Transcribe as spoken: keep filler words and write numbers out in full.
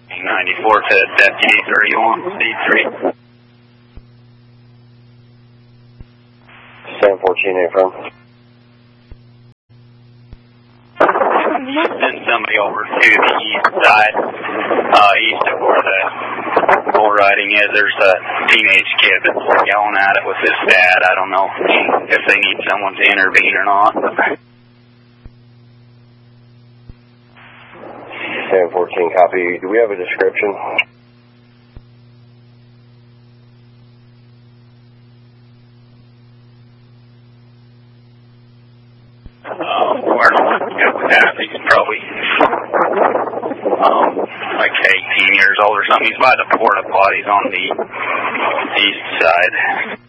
ninety-four to Deputy thirty-one, C three. seven fourteen, affirm. Send somebody over to the east side, uh, east of where the bull riding is. There's a teenage kid that's yelling at it with his dad. I don't know if they need someone to intervene or not. seven fourteen, copy. Do we have a description? Um, we're not good with that. He's probably um, like eighteen years old or something. He's by the porta potties on the east side.